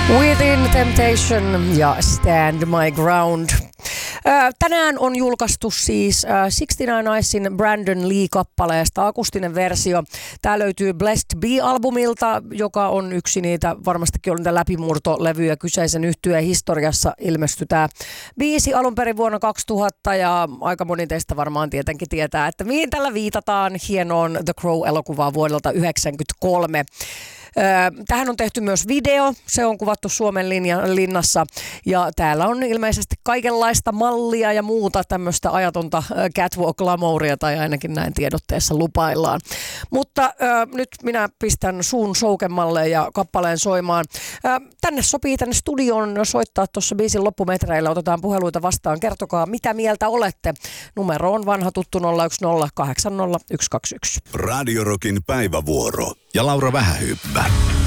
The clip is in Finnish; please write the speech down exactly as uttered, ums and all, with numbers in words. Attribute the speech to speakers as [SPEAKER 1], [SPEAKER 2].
[SPEAKER 1] Within Temptation ja Stand My Ground. Tänään on julkaistu siis sixty-nine Eyesin Brandon Lee-kappaleesta akustinen versio. Tämä löytyy Blessed Be-albumilta, joka on yksi niitä, varmastikin on niitä läpimurtolevyjä kyseisen yhtyeen historiassa. Ilmestyi tämä biisi alun perin vuonna kaksituhatta ja aika moni teistä varmaan tietenkin tietää, että mihin tällä viitataan hienoon The Crow-elokuvaan vuodelta yhdeksänkymmentäkolme. Tähän on tehty myös video, se on kuvattu Suomen linja, linnassa ja täällä on ilmeisesti kaikenlaista mallia ja muuta tämmöistä ajatonta catwalk-glamouria tai ainakin näin tiedotteessa lupaillaan. Mutta äh, nyt minä pistän suun soukemmalle ja kappaleen soimaan. Äh, tänne sopii tänne studioon soittaa tuossa biisin loppumetreillä, otetaan puheluita vastaan. Kertokaa mitä mieltä olette. Numero on vanha tuttu nolla yksi nolla kahdeksan nolla yksi kaksi yksi.
[SPEAKER 2] Radio Rockin päivävuoro ja Laura Vähähyyppä.